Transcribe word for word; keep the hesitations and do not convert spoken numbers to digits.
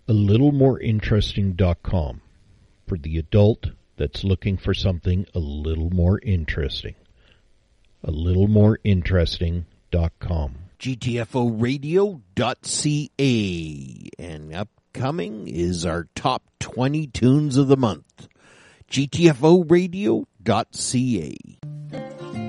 a little more interesting dot com for the adult that's looking for something a little more interesting. a little more interesting dot com. G T F O radio dot C A. And upcoming is our top twenty tunes of the month. G T F O radio dot C A.